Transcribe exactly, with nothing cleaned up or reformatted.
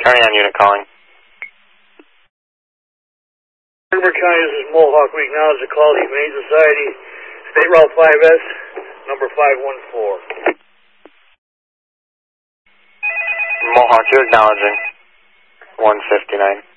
Ariane unit calling. River County, this is Mohawk. We acknowledge the call of the Humane Society, State Route five S, number five one four. Mohawk, you're acknowledging. one fifty-nine.